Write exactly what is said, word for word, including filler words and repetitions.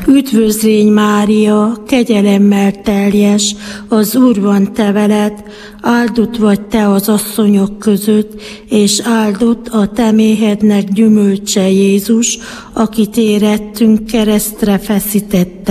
Üdvözlégy Mária, kegyelemmel teljes, az Úr van te veled, áldott vagy te az asszonyok között, és áldott a te méhednek gyümölcse Jézus, akit érettünk keresztre feszítette.